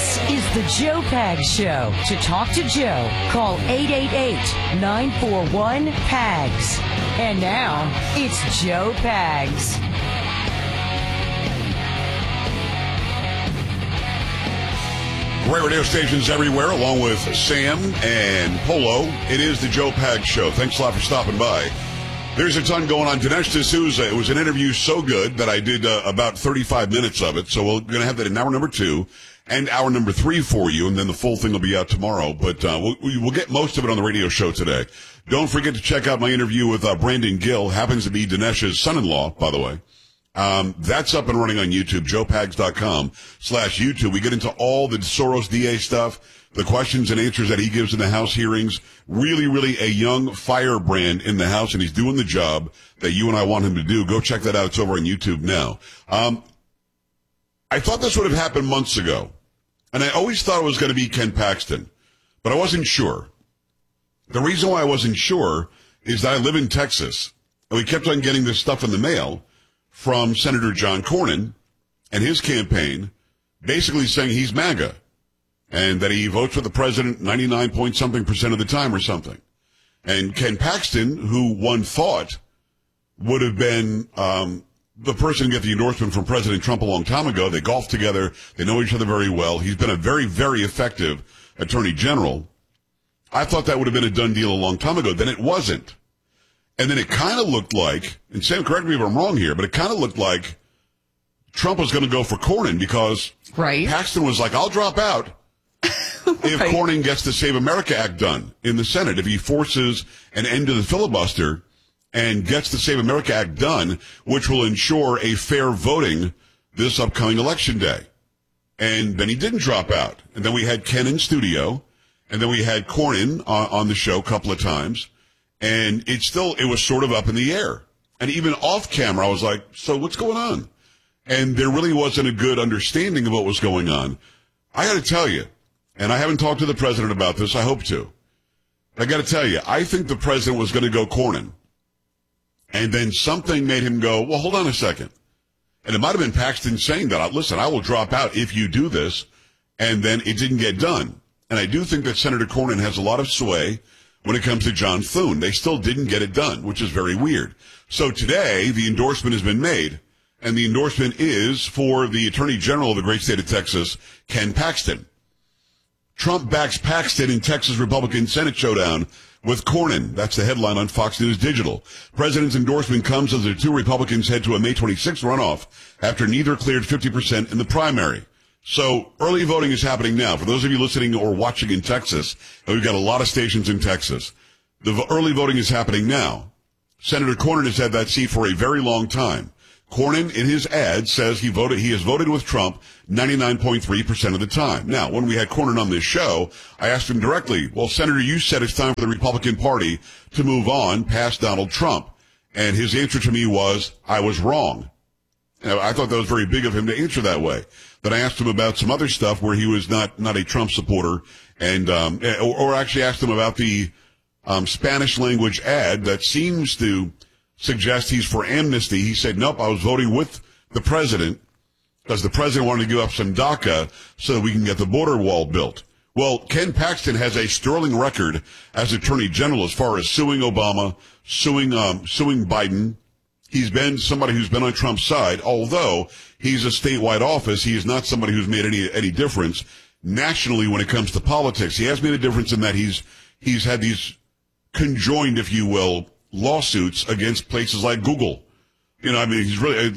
This is the Joe Pags Show. To talk to Joe, call 888-941-PAGS. And now, it's Joe Pags. Great radio stations everywhere, along with Sam and Polo. It is the Joe Pags Show. Thanks a lot for stopping by. There's a ton going on. Dinesh D'Souza, it was an interview so good that I did about 35 minutes of it. So we're going to have that in hour number 2 and hour number 3 for you, and then the full thing will be out tomorrow. But we'll get most of it on the radio show today. Don't forget to check out my interview with Brandon Gill. Happens to be Dinesh's son-in-law, by the way. That's up and running on YouTube, joepags.com/YouTube. We get into all the Soros DA stuff, the questions and answers that he gives in the House hearings. Really, really a young firebrand in the House, and he's doing the job that you and I want him to do. Go check that out. It's over on YouTube now. I thought this would have happened months ago, and I always thought it was going to be Ken Paxton, but I wasn't sure. The reason why I wasn't sure is that I live in Texas, and we kept on getting this stuff in the mail from Senator John Cornyn and his campaign, basically saying he's MAGA and that he votes with the president 99-point-something% of the time or something. And Ken Paxton, who one thought would have been the person to get the endorsement from President Trump a long time ago. They golf together. They know each other very well. He's been a very, very effective attorney general. I thought that would have been a done deal a long time ago. Then it wasn't. And then it kind of looked like, and Sam, correct me if I'm wrong here, but it kind of looked like Trump was going to go for Cornyn because Paxton was like, I'll drop out if Cornyn gets the Save America Act done in the Senate. If he forces an end to the filibuster and gets the Save America Act done, which will ensure a fair voting this upcoming election day. And then he didn't drop out. And then we had Ken in studio, and then we had Cornyn on the show a couple of times. And it was sort of up in the air. And even off camera, I was like, so what's going on? And there really wasn't a good understanding of what was going on. I got to tell you, and I haven't talked to the president about this, I hope to. I got to tell you, I think the president was going to go Cornyn. And then something made him go, well, hold on a second. And it might have been Paxton saying that, listen, I will drop out if you do this. And then it didn't get done. And I do think that Senator Cornyn has a lot of sway when it comes to John Thune. They still didn't get it done, which is very weird. So today, the endorsement has been made, and the endorsement is for the Attorney General of the great state of Texas, Ken Paxton. Trump backs Paxton in Texas Republican Senate showdown with Cornyn. That's the headline on Fox News Digital. President's endorsement comes as the two Republicans head to a May 26th runoff after neither cleared 50% in the primary. So early voting is happening now. For those of you listening or watching in Texas, and we've got a lot of stations in Texas, the early voting is happening now. Senator Cornyn has had that seat for a very long time. Cornyn, in his ad, says he has voted with Trump 99.3% of the time. Now, when we had Cornyn on this show, I asked him directly, well, Senator, you said it's time for the Republican Party to move on past Donald Trump. And his answer to me was, I was wrong. And I thought that was very big of him to answer that way. Then I asked him about some other stuff where he was not a Trump supporter, and or actually asked him about the Spanish language ad that seems to suggest he's for amnesty. He said, nope, I was voting with the president because the president wanted to give up some DACA so that we can get the border wall built. Well, Ken Paxton has a sterling record as Attorney General as far as suing Obama, suing Biden. He's been somebody who's been on Trump's side, although he's a statewide office. He is not somebody who's made any difference nationally when it comes to politics. He has made a difference in that he's had these conjoined, if you will, lawsuits against places like Google. You know, I mean,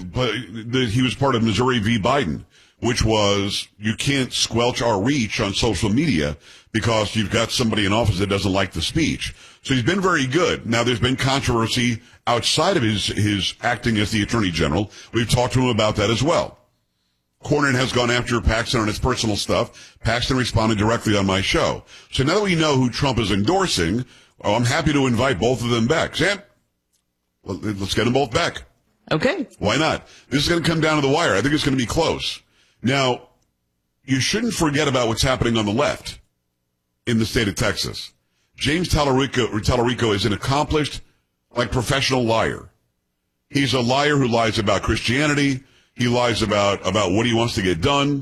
he was part of Missouri v. Biden, which was you can't squelch our reach on social media because you've got somebody in office that doesn't like the speech. So he's been very good. Now, there's been controversy outside of his acting as the Attorney General. We've talked to him about that as well. Cornyn has gone after Paxton on his personal stuff. Paxton responded directly on my show. So now that we know who Trump is endorsing, I'm happy to invite both of them back. Sam, let's get them both back. Okay. Why not? This is going to come down to the wire. I think it's going to be close. Now, you shouldn't forget about what's happening on the left in the state of Texas. James Tallarico is an accomplished, professional liar. He's a liar who lies about Christianity. He lies about what he wants to get done.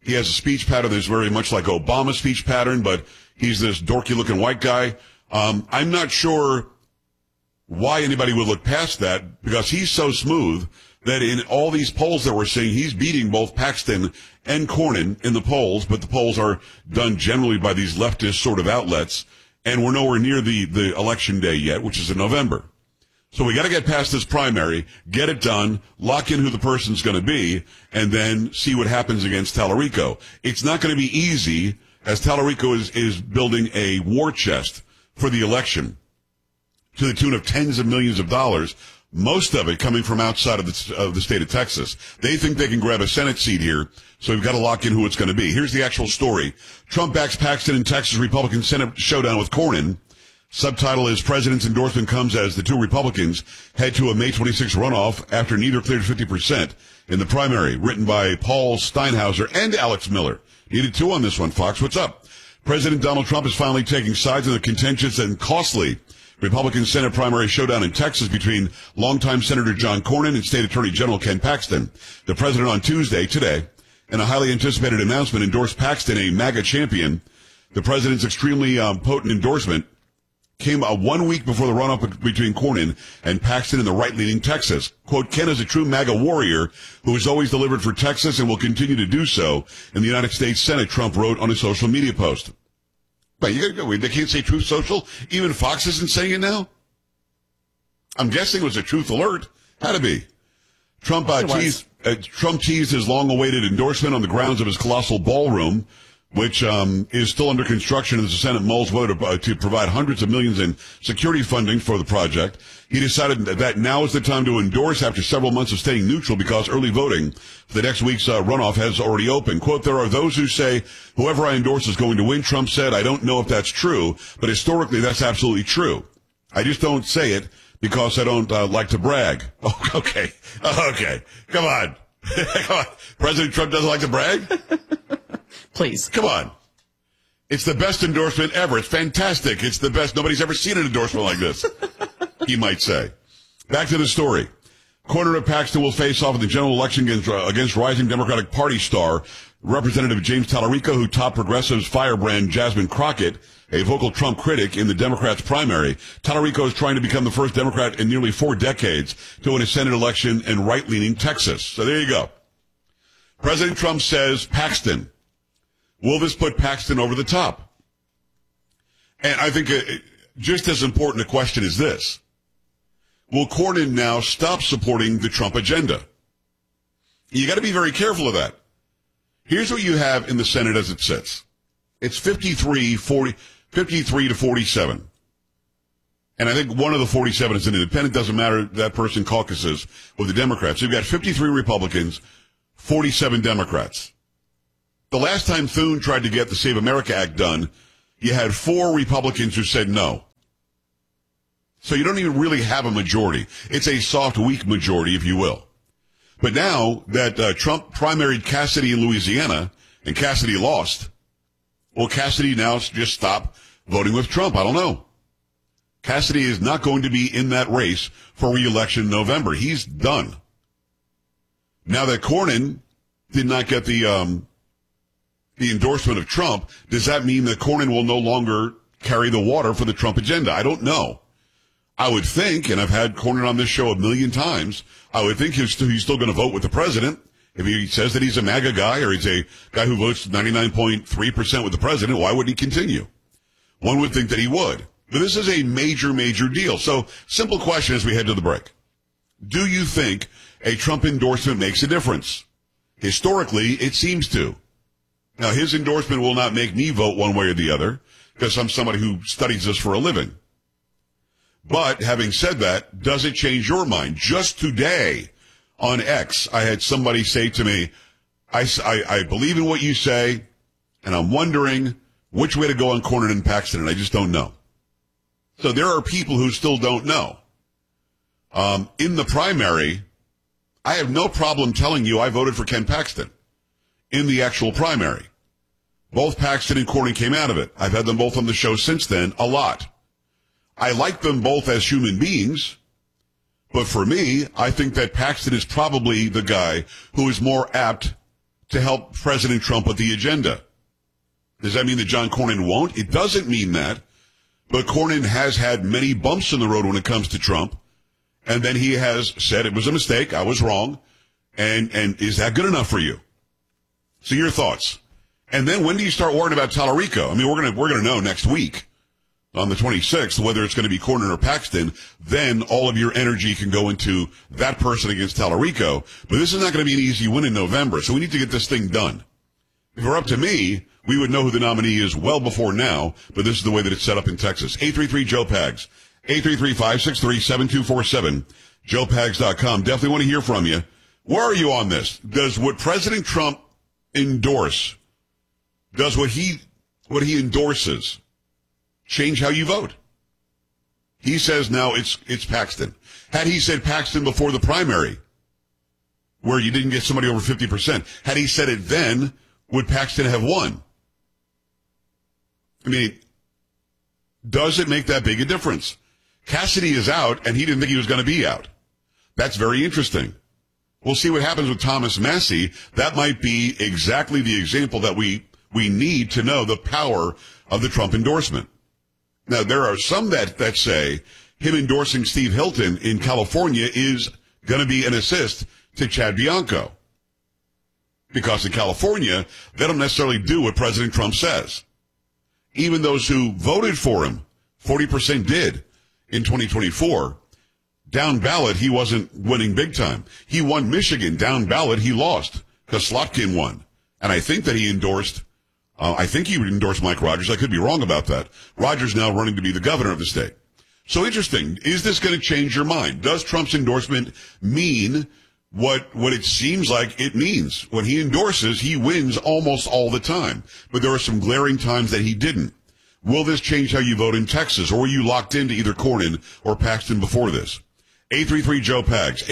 He has a speech pattern that's very much like Obama's speech pattern, but he's this dorky-looking white guy. I'm not sure why anybody would look past that, because he's so smooth that in all these polls that we're seeing, he's beating both Paxton and Cornyn in the polls, but the polls are done generally by these leftist sort of outlets, and we're nowhere near the election day yet, which is in November. So we got to get past this primary, get it done, lock in who the person's going to be, and then see what happens against Tallarico. It's not going to be easy, as Tallarico is building a war chest for the election to the tune of tens of millions of dollars, most of it coming from outside of the state of Texas. They think they can grab a Senate seat here, so we've got to lock in who it's going to be. Here's the actual story. Trump backs Paxton in Texas Republican Senate showdown with Cornyn. Subtitle is President's endorsement comes as the two Republicans head to a May 26 runoff after neither cleared 50% in the primary. Written by Paul Steinhauser and Alex Miller. Needed two on this one, Fox. What's up? President Donald Trump is finally taking sides in the contentious and costly Republican Senate primary showdown in Texas between longtime Senator John Cornyn and State Attorney General Ken Paxton. The president on Tuesday, today, in a highly anticipated announcement, endorsed Paxton a MAGA champion. The president's extremely potent endorsement came 1 week before the runoff between Cornyn and Paxton in the right-leaning Texas. Quote, Ken is a true MAGA warrior who has always delivered for Texas and will continue to do so in the United States Senate, Trump wrote on a social media post. But you gotta go. They can't say Truth Social? Even Fox isn't saying it now? I'm guessing it was a Truth Alert. Had to be. Trump teased his long-awaited endorsement on the grounds of his colossal ballroom, which is still under construction as the Senate mulls whether to provide hundreds of millions in security funding for the project. He decided that now is the time to endorse after several months of staying neutral because early voting for the next week's runoff has already opened. Quote, there are those who say whoever I endorse is going to win, Trump said. I don't know if that's true, but historically that's absolutely true. I just don't say it because I don't like to brag. Oh, okay. Come on. Come on. President Trump doesn't like to brag? Please. Come on. It's the best endorsement ever. It's fantastic. It's the best. Nobody's ever seen an endorsement like this, he might say. Back to the story. Cornyn and Paxton will face off in the general election against rising Democratic Party star, Representative James Tallarico, who topped Progressive's firebrand Jasmine Crockett, a vocal Trump critic in the Democrats' primary. Tallarico is trying to become the first Democrat in nearly 4 decades to win a Senate election in right-leaning Texas. So there you go. President Trump says Paxton. Will this put Paxton over the top? And I think just as important a question is this. Will Cornyn now stop supporting the Trump agenda? You got to be very careful of that. Here's what you have in the Senate as it sits. It's 53 to 47. And I think one of the 47 is an independent. Doesn't matter. That person caucuses with the Democrats. You've got 53 Republicans, 47 Democrats. The last time Thune tried to get the Save America Act done, you had 4 Republicans who said no. So you don't even really have a majority. It's a soft, weak majority, if you will. But now that Trump primaried Cassidy in Louisiana, and Cassidy lost, will Cassidy now just stop voting with Trump? I don't know. Cassidy is not going to be in that race for re-election in November. He's done. Now that Cornyn did not get the endorsement of Trump, does that mean that Cornyn will no longer carry the water for the Trump agenda? I don't know. I would think, and I've had Cornyn on this show a million times, I would think he's still going to vote with the president. If he says that he's a MAGA guy or he's a guy who votes 99.3% with the president, why would he continue? One would think that he would. But this is a major, major deal. So, simple question as we head to the break. Do you think a Trump endorsement makes a difference? Historically, it seems to. Now, his endorsement will not make me vote one way or the other, because I'm somebody who studies this for a living. But, having said that, does it change your mind? Just today, on X, I had somebody say to me, I believe in what you say, and I'm wondering which way to go on Cornyn and Paxton, and I just don't know. So there are people who still don't know. In the primary, I have no problem telling you I voted for Ken Paxton. In the actual primary. Both Paxton and Cornyn came out of it. I've had them both on the show since then, a lot. I like them both as human beings, but for me, I think that Paxton is probably the guy who is more apt to help President Trump with the agenda. Does that mean that John Cornyn won't? It doesn't mean that. But Cornyn has had many bumps in the road when it comes to Trump. And then he has said it was a mistake. I was wrong. And is that good enough for you? So your thoughts. And then when do you start worrying about Tallarico? I mean, we're going to know next week on the 26th whether it's going to be Cornyn or Paxton. Then all of your energy can go into that person against Tallarico. But this is not going to be an easy win in November. So we need to get this thing done. If it were up to me, we would know who the nominee is well before now, but this is the way that it's set up in Texas. 833-JOE-PAGS, 833-563-7247, joepags.com. Definitely want to hear from you. Where are you on this? Does what President Trump endorse, does what he endorses change how you vote? He says now it's Paxton. Had he said Paxton before the primary, where you didn't get somebody over 50%, had he said it then, would Paxton have won? I mean, does it make that big a difference? Cassidy is out, and he didn't think he was going to be out. That's very interesting. We'll see what happens with Thomas Massie. That might be exactly the example that we need to know the power of the Trump endorsement. Now, there are some that say him endorsing Steve Hilton in California is going to be an assist to Chad Bianco. Because in California, they don't necessarily do what President Trump says. Even those who voted for him, 40% did in 2024. Down ballot, he wasn't winning big time. He won Michigan. Down ballot, he lost because Slotkin won. And I think that he endorsed, he would endorse Mike Rogers. I could be wrong about that. Rogers now running to be the governor of the state. So interesting. Is this going to change your mind? Does Trump's endorsement mean what it seems like it means? When he endorses, he wins almost all the time. But there are some glaring times that he didn't. Will this change how you vote in Texas? Or were you locked into either Cornyn or Paxton before this? 833-JOE-PAGS,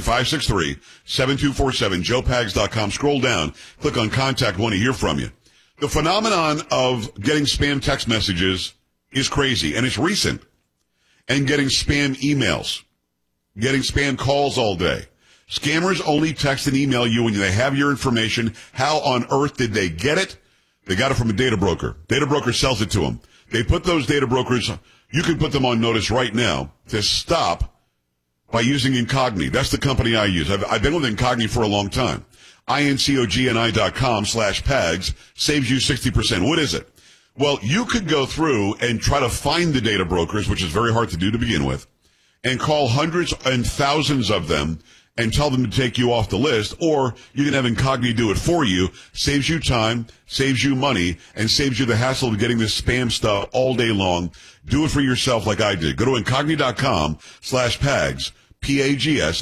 833-563-7247, joepags.com. Scroll down, click on contact, want to hear from you. The phenomenon of getting spam text messages is crazy, and it's recent. And getting spam emails, getting spam calls all day. Scammers only text and email you when they have your information. How on earth did they get it? They got it from a data broker. Data broker sells it to them. They put those data brokers, you can put them on notice right now to stop by using Incogni. That's the company I use. I've been with Incogni for a long time. incogni.com/PAGS saves you 60%. What is it? Well, you could go through and try to find the data brokers, which is very hard to do to begin with, and call hundreds and thousands of them and tell them to take you off the list, or you can have Incogni do it for you. Saves you time, saves you money, and saves you the hassle of getting this spam stuff all day long. Do it for yourself like I did. Go to Incogni.com/PAGS, P-A-G-S,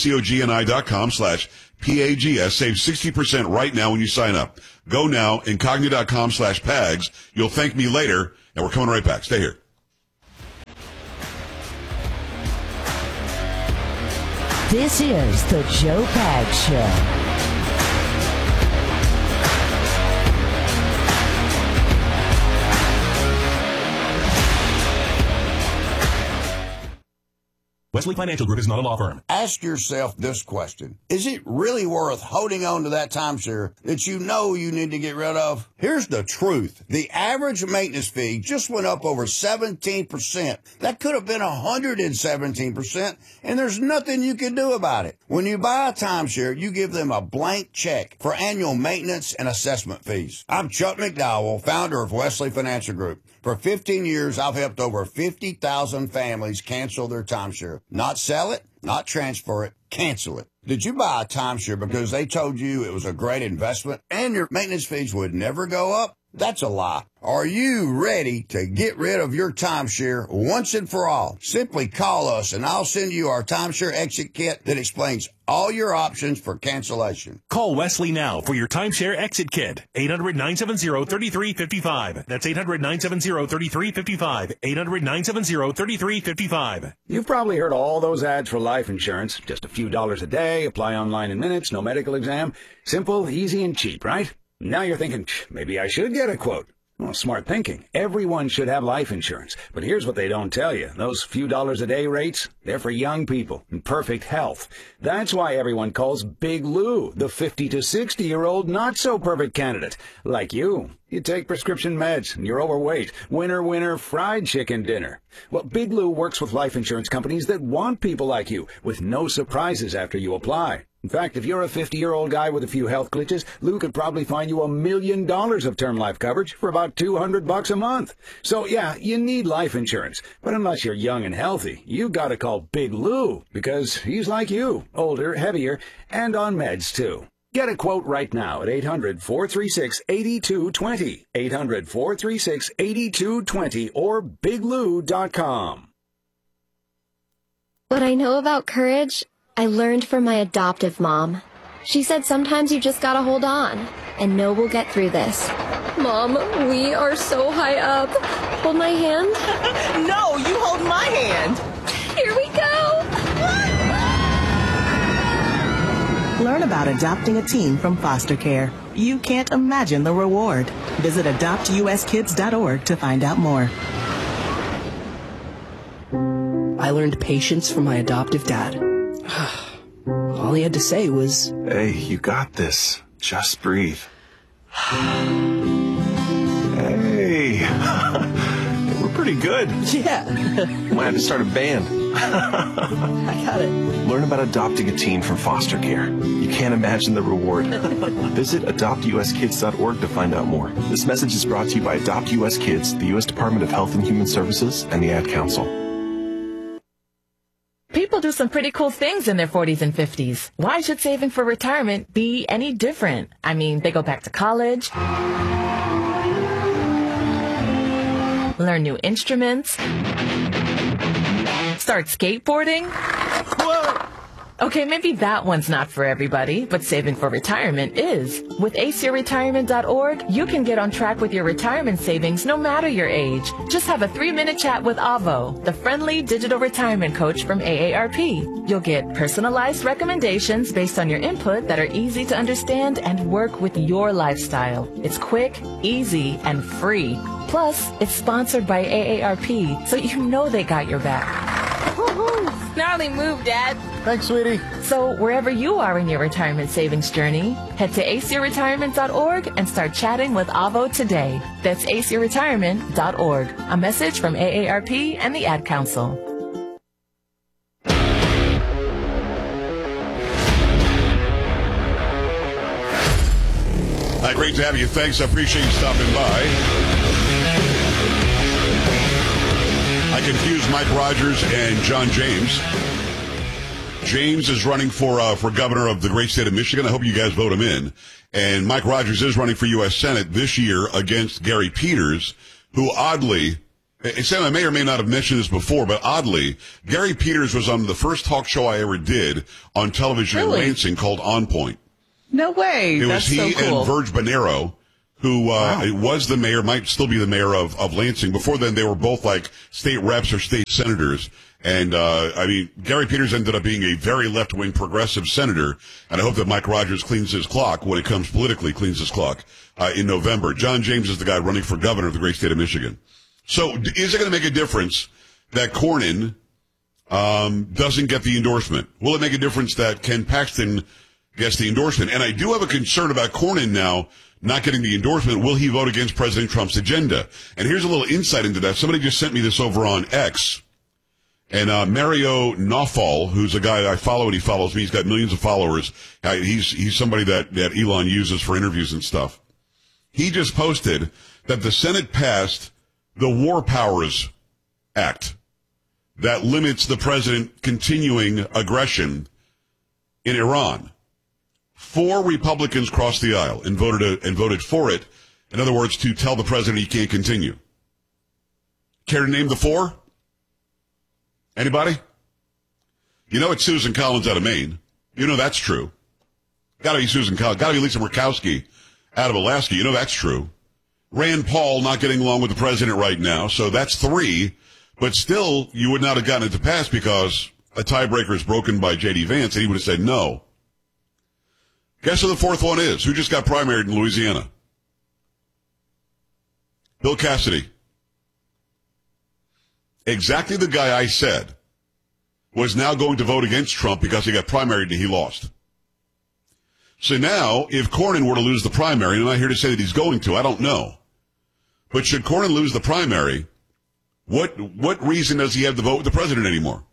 INCOGNI.com/PAGS. Save 60% right now when you sign up. Go now, Incogni.com/PAGS. You'll thank me later, and we're coming right back. Stay here. This is the Joe Pags Show. Wesley Financial Group is not a law firm. Ask yourself this question. Is it really worth holding on to that timeshare that you know you need to get rid of? Here's the truth. The average maintenance fee just went up over 17%. That could have been 117%, and there's nothing you can do about it. When you buy a timeshare, you give them a blank check for annual maintenance and assessment fees. I'm Chuck McDowell, founder of Wesley Financial Group. For 15 years, I've helped over 50,000 families cancel their timeshare. Not sell it, not transfer it, cancel it. Did you buy a timeshare because they told you it was a great investment and your maintenance fees would never go up? That's a lie. Are you ready to get rid of your timeshare once and for all? Simply call us and I'll send you our timeshare exit kit that explains all your options for cancellation. Call Wesley now for your timeshare exit kit. 800-970-3355. That's 800-970-3355. 800-970-3355. You've probably heard all those ads for life insurance. Just a few dollars a day, apply online in minutes, no medical exam. Simple, easy, and cheap, right? Now you're thinking, maybe I should get a quote. Well, smart thinking. Everyone should have life insurance. But here's what they don't tell you. Those few dollars a day rates, they're for young people in perfect health. That's why everyone calls Big Lou the 50 to 60-year-old not-so-perfect candidate. Like you. You take prescription meds, and you're overweight. Winner, fried chicken dinner. Well, Big Lou works with life insurance companies that want people like you, with no surprises after you apply. In fact, if you're a 50-year-old guy with a few health glitches, Lou could probably find you $1 million of term life coverage for about $200 a month. So, yeah, you need life insurance. But unless you're young and healthy, you gotta call Big Lou, because he's like you, older, heavier, and on meds, too. Get a quote right now at 800-436-8220, 800-436-8220, or biglou.com. What I know about courage, I learned from my adoptive mom. She said sometimes you just gotta hold on and know we'll get through this. Mom, we are so high up. Hold my hand. No, you hold my hand. Here we go. Learn about adopting a teen from foster care. You can't imagine the reward. Visit adoptuskids.org to find out more. I learned patience from my adoptive dad. All he had to say was, "Hey, you got this. Just breathe." Hey, we're pretty good. yeah, Might have to start a band. I got it. Learn about adopting a teen from foster care. You can't imagine the reward. Visit adoptuskids.org to find out more. This message is brought to you by Adopt US Kids, the U.S. Department of Health and Human Services, and the Ad Council. People do some pretty cool things in their 40s and 50s. Why should saving for retirement be any different? I mean, they go back to college, learn new instruments, start skateboarding. Whoa! Okay, maybe that one's not for everybody, but saving for retirement is. With aceyourretirement.org, you can get on track with your retirement savings no matter your age. Just have a 3-minute chat with Avo, the friendly digital retirement coach from AARP. You'll get personalized recommendations based on your input that are easy to understand and work with your lifestyle. It's quick, easy, and free. Plus, it's sponsored by AARP, so you know they got your back. Gnarly move, Dad. Thanks, sweetie. So wherever you are in your retirement savings journey, head to aceyourretirement.org and start chatting with Avo today. That's aceyourretirement.org. A message from AARP and the Ad Council. Hi, great to have you. Thanks. I appreciate you stopping by. I confused Mike Rogers and John James. James is running for governor of the great state of Michigan. I hope you guys vote him in. And Mike Rogers is running for U.S. Senate this year against Gary Peters, who oddly, Sam, I may or may not have mentioned this before, but oddly, Gary Peters was on the first talk show I ever did on television in Lansing called On Point. No way. It was That's he so cool. and Verge Bonero, who was the mayor, might still be the mayor of Lansing. Before then, they were both like state reps or state senators. And, I mean, Gary Peters ended up being a very left-wing progressive senator. And I hope that Mike Rogers cleans his clock when it comes politically, cleans his clock, in November. John James is the guy running for governor of the great state of Michigan. So is it going to make a difference that Cornyn, doesn't get the endorsement? Will it make a difference that Ken Paxton gets the endorsement? And I do have a concern about Cornyn now not getting the endorsement. Will he vote against President Trump's agenda? And here's a little insight into that. Somebody just sent me this over on X. And Mario Nawfal, who's a guy I follow and he follows me, he's got millions of followers. He's somebody that Elon uses for interviews and stuff. He just posted that the Senate passed the War Powers Act that limits the president continuing aggression in Iran. 4 Republicans crossed the aisle and voted for it. In other words, to tell the president he can't continue. Care to name the 4? Anybody? You know it's Susan Collins out of Maine. You know that's true. Gotta be Susan Collins. Gotta be Lisa Murkowski out of Alaska. You know that's true. Rand Paul not getting along with the president right now. So that's 3. But still, you would not have gotten it to pass because a tiebreaker is broken by J.D. Vance and he would have said no. Guess who the 4th one is? Who just got primaried in Louisiana? Bill Cassidy. Exactly the guy I said was now going to vote against Trump because he got primaried and he lost. So now, if Cornyn were to lose the primary, and I'm not here to say that he's going to, I don't know. But should Cornyn lose the primary, what reason does he have to vote with the president anymore?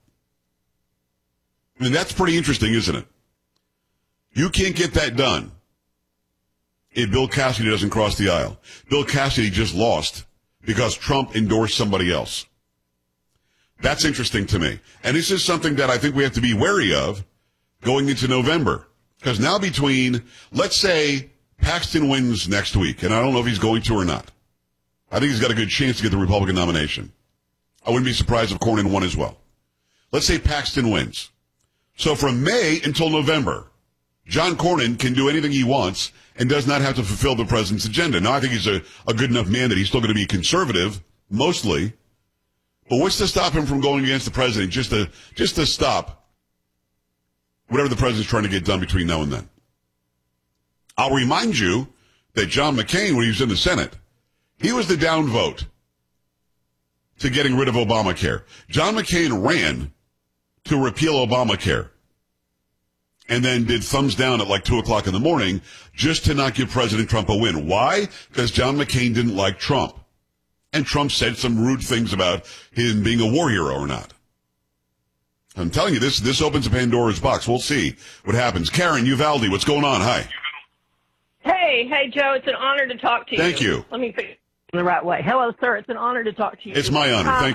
I mean, that's pretty interesting, isn't it? You can't get that done if Bill Cassidy doesn't cross the aisle. Bill Cassidy just lost because Trump endorsed somebody else. That's interesting to me. And this is something that I think we have to be wary of going into November. Because now between, let's say, Paxton wins next week, and I don't know if he's going to or not. I think he's got a good chance to get the Republican nomination. I wouldn't be surprised if Cornyn won as well. Let's say Paxton wins. So from May until November, John Cornyn can do anything he wants and does not have to fulfill the president's agenda. Now, I think he's a good enough man that he's still going to be conservative, mostly. But what's to stop him from going against the president just to stop whatever the president's trying to get done between now and then? I'll remind you that John McCain, when he was in the Senate, he was the down vote to getting rid of Obamacare. John McCain ran to repeal Obamacare and then did thumbs down at like 2 o'clock in the morning just to not give President Trump a win. Why? Because John McCain didn't like Trump. And Trump said some rude things about him being a war hero or not. I'm telling you, this opens a Pandora's box. We'll see what happens. Karen, Uvalde, what's going on? Hi. Hey, Joe, it's an honor to talk to you. Thank you. Let me put it in the right way. Hello, sir. It's an honor to talk to you. It's my honor. Thank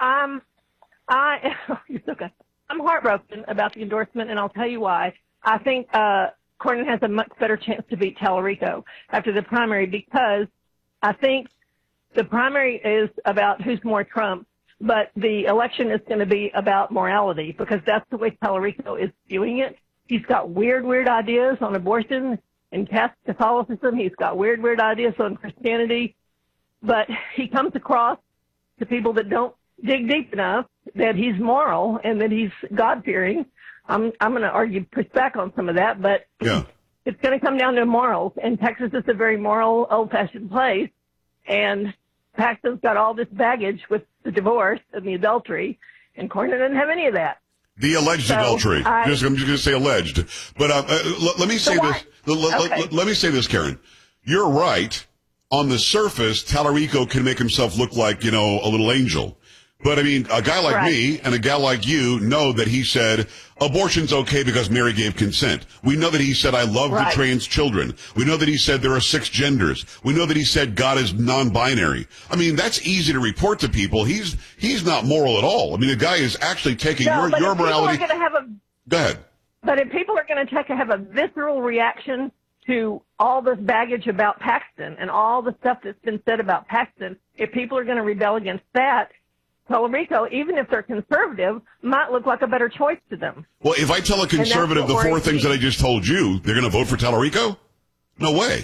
you. It's okay. I'm heartbroken about the endorsement, and I'll tell you why. I think Cornyn has a much better chance to beat Tallarico after the primary because I think the primary is about who's more Trump, but the election is going to be about morality because that's the way Tallarico is viewing it. He's got weird ideas on abortion and Catholicism. He's got weird ideas on Christianity, but he comes across to people that don't dig deep enough that he's moral and that he's God-fearing. I'm going to push back on some of that, but yeah. It's going to come down to morals, and Texas is a very moral, old-fashioned place, and Paxton's got all this baggage with the divorce and the adultery, and Cornyn doesn't have any of that. The alleged adultery. I'm just going to say alleged. But let me say this. Let me say this, Karen. You're right. On the surface, Tallarico can make himself look like, a little angel. But, I mean, a guy like me and a guy like you know that he said abortion's okay because Mary gave consent. We know that he said, I love the trans children. We know that he said there are 6 genders. We know that he said God is non-binary. I mean, that's easy to report to people. He's not moral at all. I mean, the guy is actually taking your morality. Go ahead. But if people are going to have a visceral reaction to all this baggage about Paxton and all the stuff that's been said about Paxton, if people are going to rebel against that, Tallarico, even if they're conservative, might look like a better choice to them. Well, if I tell a conservative the 4 things that I just told you, they're going to vote for Tallarico? No way.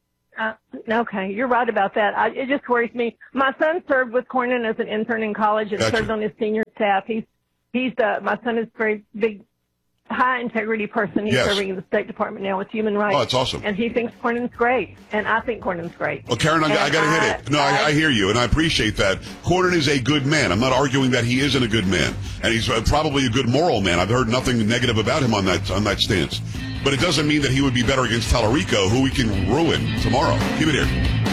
Okay, you're right about that. It just worries me. My son served with Cornyn as an intern in college and served on his senior staff. My son is a very big, high integrity person. He's serving in the State Department now with Human Rights. Oh, that's awesome. And he thinks Cornyn's great, and I think Cornyn's great. Well, Karen, I got to hit it. No, I hear you, and I appreciate that. Cornyn is a good man. I'm not arguing that he isn't a good man, and he's probably a good moral man. I've heard nothing negative about him on that stance. But it doesn't mean that he would be better against Tallarico, who we can ruin tomorrow. Keep it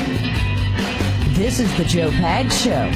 here. This is the Joe Pags Show.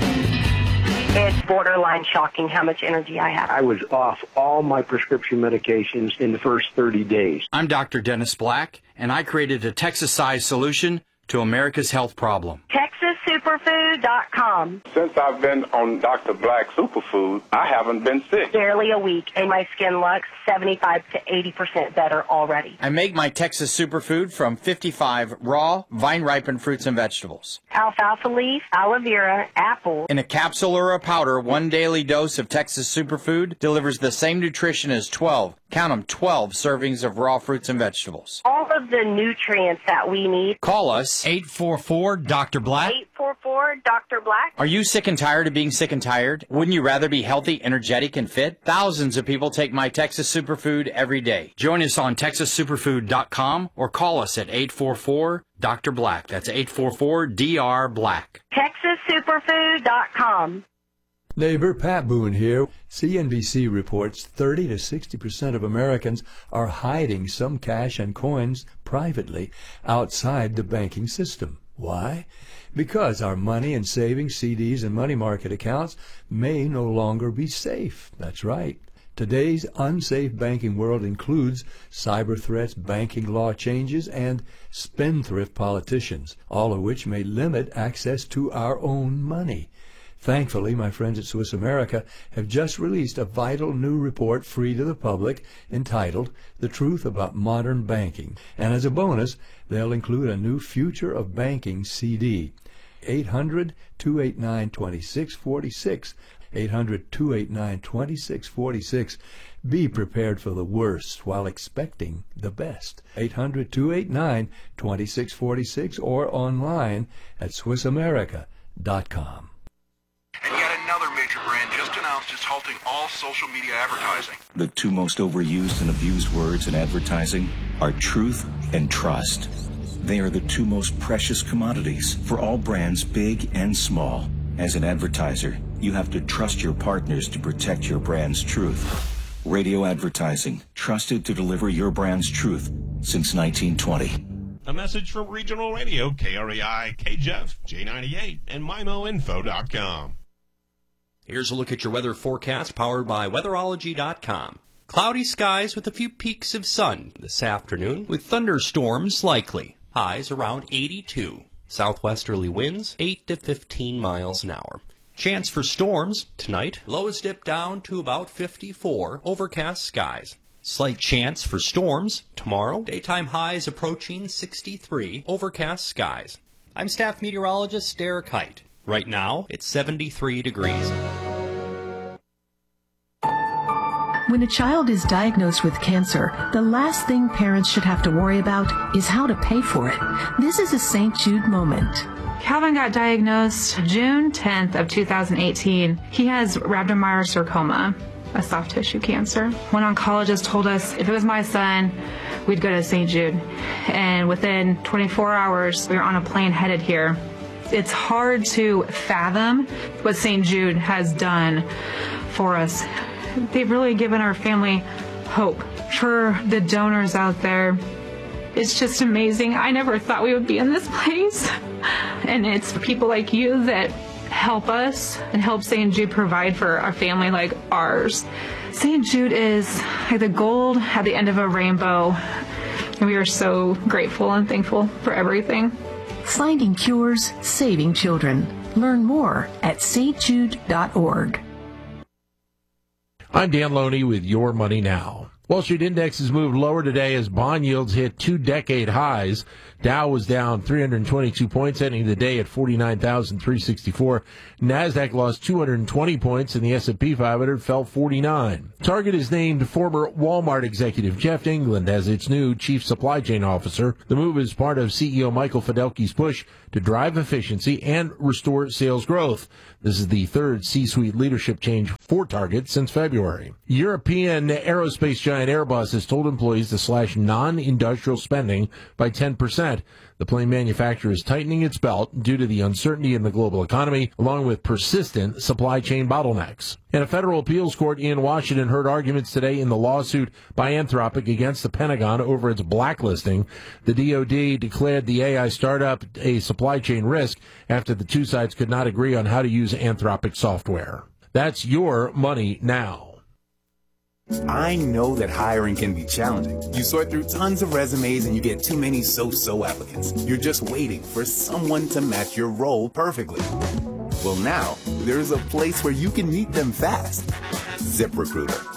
It's borderline shocking how much energy I have. I was off all my prescription medications in the first 30 days. I'm Dr. Dennis Black, and I created a Texas-sized solution to America's health problem. TexasSuperfood.com. Since I've been on Dr. Black Superfood, I haven't been sick. Barely a week, and my skin looks 75 to 80% better already. I make my Texas Superfood from 55 raw, vine-ripened fruits and vegetables. Alfalfa leaf, aloe vera, apple. In a capsule or a powder, 1 daily dose of Texas Superfood delivers the same nutrition as 12 servings of raw fruits and vegetables. All of the nutrients that we need. Call us 844-DR-BLACK. 844 Dr. Black. Are you sick and tired of being sick and tired? Wouldn't you rather be healthy, energetic, and fit? Thousands of people take My Texas Superfood every day. Join us on TexasSuperfood.com or call us at 844-DR-BLACK. That's 844-DR-BLACK. TexasSuperfood.com. Neighbor Pat Boone here. CNBC reports 30 to 60% of Americans are hiding some cash and coins privately outside the banking system. Why? Because our money and savings, CDs, and money market accounts may no longer be safe. That's right. Today's unsafe banking world includes cyber threats, banking law changes, and spendthrift politicians, all of which may limit access to our own money. Thankfully, my friends at Swiss America have just released a vital new report free to the public entitled The Truth About Modern Banking. And as a bonus, they'll include a new Future of Banking CD. 800-289-2646. 800-289-2646. Be prepared for the worst while expecting the best. 800-289-2646 or online at SwissAmerica.com. And yet another major brand just announced it's halting all social media advertising. The two most overused and abused words in advertising are truth and trust. They are the two most precious commodities for all brands, big and small. As an advertiser, you have to trust your partners to protect your brand's truth. Radio advertising, trusted to deliver your brand's truth since 1920. A message from Regional Radio, KREI, KJEF, J98, and MyMoInfo.com. Here's a look at your weather forecast powered by Weatherology.com. Cloudy skies with a few peaks of sun this afternoon with thunderstorms likely. Highs around 82. Southwesterly winds 8 to 15 miles an hour. Chance for storms tonight. Lows dip down to about 54. Overcast skies. Slight chance for storms tomorrow. Daytime highs approaching 63. Overcast skies. I'm staff meteorologist Derek Height. Right now, it's 73 degrees. When a child is diagnosed with cancer, the last thing parents should have to worry about is how to pay for it. This is a St. Jude moment. Calvin got diagnosed June 10th of 2018. He has rhabdomyosarcoma, a soft tissue cancer. One oncologist told us if it was my son, we'd go to St. Jude. And within 24 hours, we were on a plane headed here. It's hard to fathom what St. Jude has done for us. They've really given our family hope. For the donors out there, it's just amazing. I never thought we would be in this place. And it's people like you that help us and help St. Jude provide for a family like ours. St. Jude is like the gold at the end of a rainbow. And we are so grateful and thankful for everything. Finding cures, saving children. Learn more at stjude.org. I'm Dan Loney with Your Money Now. Wall Street indexes moved lower today as bond yields hit 2-decade highs. Dow was down 322 points, ending the day at 49,364. NASDAQ lost 220 points, and the S&P 500 fell 49. Target has named former Walmart executive Jeff England as its new chief supply chain officer. The move is part of CEO Michael Fidelki's push to drive efficiency and restore sales growth. This is the third C-suite leadership change for Target since February. European aerospace giant Airbus has told employees to slash non-industrial spending by 10%. The plane manufacturer is tightening its belt due to the uncertainty in the global economy, along with persistent supply chain bottlenecks. And a federal appeals court in Washington heard arguments today in the lawsuit by Anthropic against the Pentagon over its blacklisting. The DoD declared the AI startup a supply chain risk after the two sides could not agree on how to use Anthropic software. That's Your Money Now. I know that hiring can be challenging. You sort through tons of resumes and you get too many so-so applicants. You're just waiting for someone to match your role perfectly. Well, now, there's a place where you can meet them fast. ZipRecruiter.